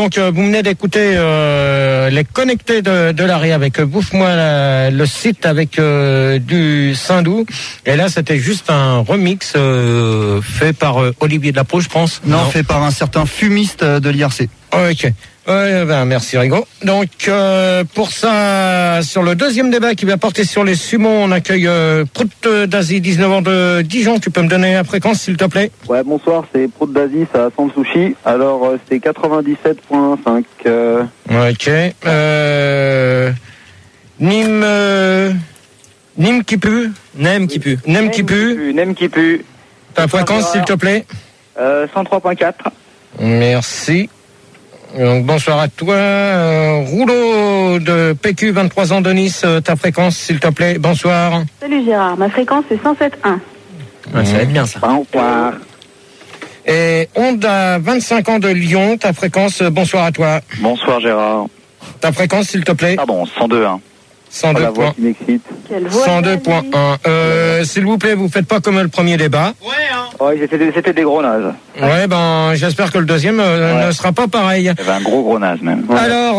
donc vous venez d'écouter les connectés de Larry avec Bouffe-moi le site avec du Saint-Doux. Et là, c'était juste un remix fait par Olivier Delapro, je pense. Non, fait par un certain fumiste de l'IRC. Ok. Merci Rigaud. Donc pour ça, sur le deuxième débat qui va porter sur les sumos, on accueille Prout d'Asie, 19 ans de Dijon. Tu peux me donner la fréquence s'il te plaît? Ouais, bonsoir, c'est Prout d'Asie, ça Sans Sushi. Alors c'est 97.5. Ok. Nîmes qui pue. Nem qui pue. Ta fréquence s'il te plaît? 103.4. Merci. Donc, bonsoir à toi. Rouleau de PQ, 23 ans de Nice, ta fréquence, s'il te plaît. Bonsoir. Salut Gérard, ma fréquence est 107.1. Ça va être bien ça. Bonsoir. Et Honda, 25 ans de Lyon, ta fréquence, bonsoir à toi. Bonsoir Gérard. Ta fréquence, s'il te plaît. Pardon, 102.1. 102 la voix qui m'excite. 102.1. S'il vous plaît, vous faites pas comme le premier débat. Ouais, c'était des gros nazes. Ouais, j'espère que le deuxième ne sera pas pareil. Il y avait un gros gros-naze même. Ouais. Alors,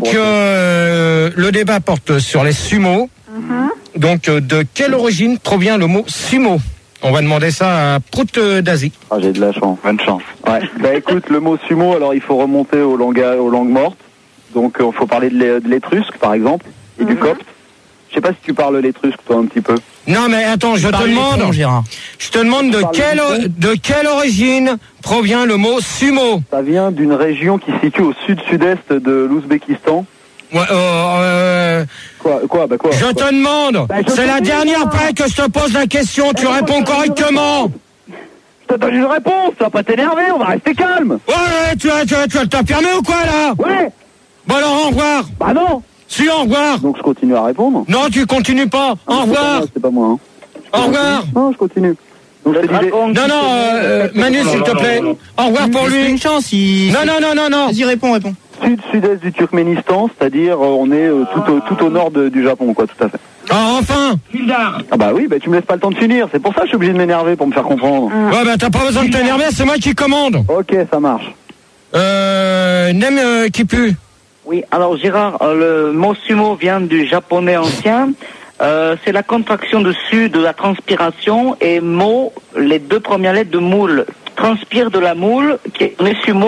le débat porte sur les sumos. Donc, de quelle origine provient le mot sumo? On va demander ça à Prout d'Asie. Ah, j'ai de la chance. Bonne chance. Ouais. Bah écoute, le mot sumo, alors il faut remonter aux langues mortes. Donc, il faut parler de l'étrusque, par exemple, et du copte. Je sais pas si tu parles l'étrusque, toi, un petit peu. Non, mais attends, je te demande de quelle origine provient le mot sumo. Ça vient d'une région qui se situe au sud-sud-est de l'Ouzbékistan. Ouais, Quoi Je te demande. C'est la dernière fois que je te pose la question. Tu réponds correctement. Je te donne une réponse. Tu vas pas t'énerver. On va rester calme. Ouais, tu vas t'affirmer ou quoi là? Ouais. Bon alors, au revoir. Bah non. Si, au revoir. Donc je continue à répondre. Non, tu continues pas. Au revoir. C'est pas moi. Au revoir. Non, je continue. Donc je te disais... Non, Manu, s'il te plaît. Au revoir pour lui. Une chance, Non. Vas-y, réponds. Sud-sud-est du Turkménistan, c'est-à-dire on est tout au nord du Japon, quoi, tout à fait. Ah, enfin. Ah bah oui, tu me laisses pas le temps de finir. C'est pour ça que je suis obligé de m'énerver pour me faire comprendre. Ouais, t'as pas besoin de t'énerver, c'est moi qui commande. Ok, ça marche. Nem qui pue. Oui, alors Gérard, le mot sumo vient du japonais ancien. C'est la contraction dessus de la transpiration et mo, les deux premières lettres de moule. Transpire de la moule, qui est sumo.